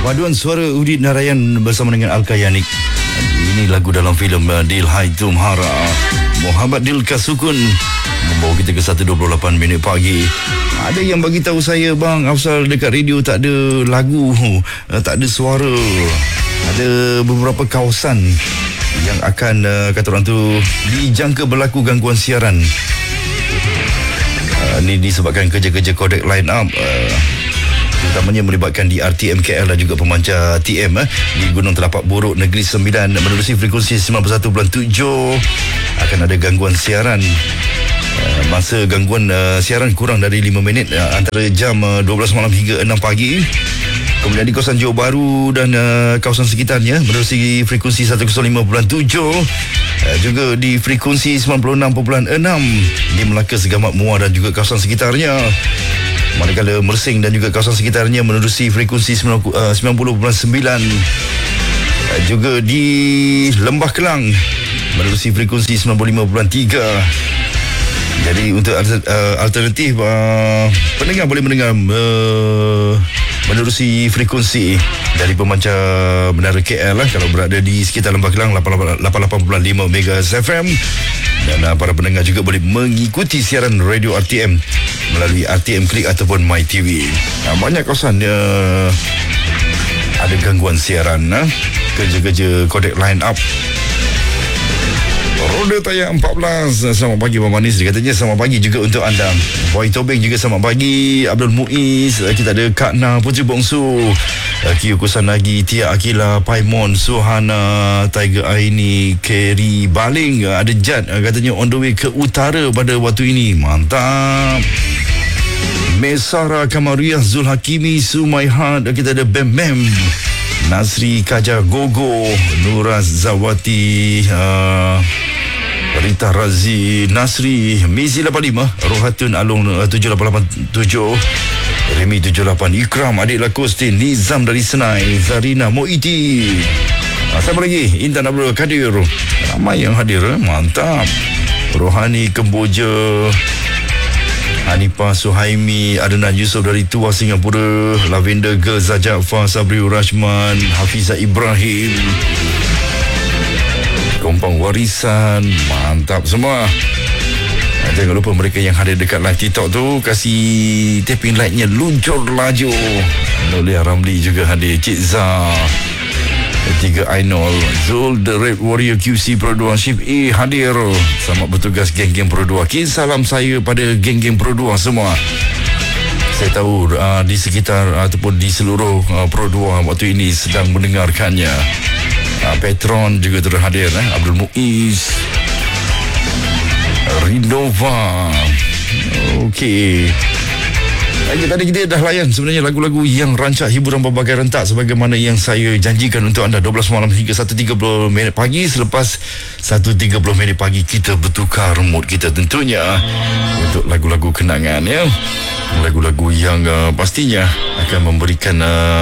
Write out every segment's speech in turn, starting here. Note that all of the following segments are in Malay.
Paduan suara Udit Narayan bersama dengan Alka Yanik. Ini lagu dalam filem Dil Hai Tumhara. Muhammad Dil Kasukun membawa kita ke 1.28 minit pagi. Ada yang bagi tahu saya, bang Afsal, dekat radio tak ada lagu, tak ada suara. Ada beberapa kawasan yang akan kata orang tu dijangka berlaku gangguan siaran. Ini disebabkan kerja-kerja kodek line up, terutamanya melibatkan di RTM KL dan juga pemancar TM di Gunung Telapak Borok Negeri Sembilan menerusi frekuensi 91.7 akan ada gangguan siaran. Masa gangguan siaran kurang dari 5 minit antara jam 12 malam hingga 6 pagi. Kemudian di kawasan Johor Bahru dan kawasan sekitarnya menerusi frekuensi 105.7, juga di frekuensi 96.6 di Melaka, Segamat, Muar dan juga kawasan sekitarnya. Manakala Mersing dan juga kawasan sekitarnya menerusi frekuensi 90.9, juga di Lembah Kelang menerusi frekuensi 95.3. Jadi untuk alternatif, pendengar boleh mendengar menerusi frekuensi dari pemancar Menara KL kalau berada di sekitar Lembah Kelang 88.5 MHz FM. Dan para pendengar juga boleh mengikuti siaran radio RTM melalui RTM Klik ataupun MyTV. Banyak kawasan ada gangguan siaran, kerja-kerja kodek line up. Roda Tayang 14. Selamat pagi Abang Manis. Dia katanya selamat pagi juga untuk anda. Boy Tobing juga selamat pagi. Abdul Muiz. Kita ada Kak Na Putri Bongsu, Kio Kusanagi, Tia Akila, Paimon, Suhana, Tiger Aini, Kerry Baling. Ada Jad katanya on the way ke utara pada waktu ini. Mantap. Mesara Kamariah, Zul Hakimi, Sumaihat. Kita ada Bem Bem, Nasri Kaja Gogo, Nuraz Zawati, Rita Razi, Nasri, Mizi 85, Rohatun Alung 7887, Remy 78, Ikram, Adik Lakostin, Nizam dari Senai, Zarina Moiti. Siapa lagi? Intan Abdul Kadir. Ramai yang hadir, mantap. Rohani Kemboja, Hanifah Suhaimi, Adnan Yusof dari Tua Singapura, Lavender Girl, Zajafar, Sabriul Rashman, Hafizah Ibrahim, Kompang Warisan, mantap semua. Jangan lupa mereka yang hadir dekat live TikTok tu, kasih tapping like-nya luncur laju. Nolia Ramli juga hadir, Cik Zah, 3 Ainol, Zul The Red Warrior QC Pro 2 Ship A hadir. Selamat bertugas geng-geng Pro 2. Salam saya pada geng-geng Pro 2 semua. Saya tahu di sekitar ataupun di seluruh Pro 2 waktu ini sedang mendengarkannya. Petron juga turut hadir, Abdul Muiz, Rinova. Okey. Tadi kita dah layan sebenarnya lagu-lagu yang rancak hiburan berbagai rentak sebagaimana yang saya janjikan untuk anda. 12 malam hingga 1.30 minit pagi. Selepas 1.30 minit pagi kita bertukar mood kita tentunya untuk lagu-lagu kenangan, ya. Lagu-lagu yang pastinya akan memberikan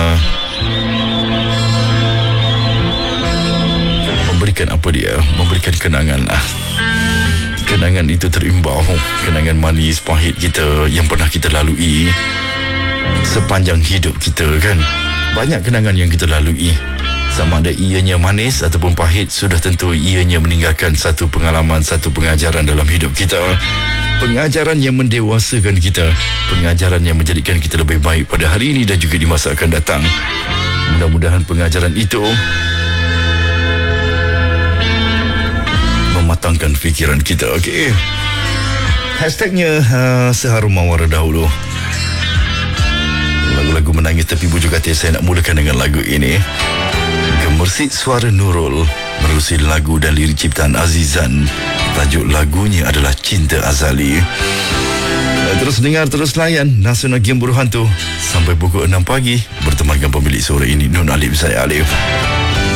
memberikan kenangan lah. Kenangan itu terimbau, kenangan manis pahit kita yang pernah kita lalui sepanjang hidup kita, kan. Banyak kenangan yang kita lalui, sama ada ianya manis ataupun pahit, sudah tentu ianya meninggalkan satu pengalaman, satu pengajaran dalam hidup kita. Pengajaran yang mendewasakan kita, pengajaran yang menjadikan kita lebih baik pada hari ini dan juga di masa akan datang. Mudah-mudahan pengajaran itu mematangkan fikiran kita. Okey. Hashtagnya Seharum Mawar dahulu. Lagu-lagu menangis tepi bujur katil. Saya nak mulakan dengan lagu ini. Gemersit suara Nurul menerusi lagu dan lirik ciptaan Azizan. Tajuk lagunya adalah Cinta Azali. Terus dengar, terus layan Nasional Game Buruh Hantu sampai pukul 6 pagi bertemankan pemilik suara ini, Nun Alif, saya Alif.